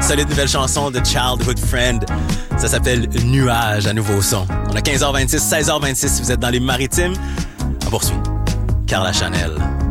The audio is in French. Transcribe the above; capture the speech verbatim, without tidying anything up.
Solide nouvelle chanson de Childhood Friend. Ça s'appelle Nuage à nouveau son. On a quinze heures vingt-six, seize heures vingt-six si vous êtes dans les maritimes. On poursuit. Carla Chanel.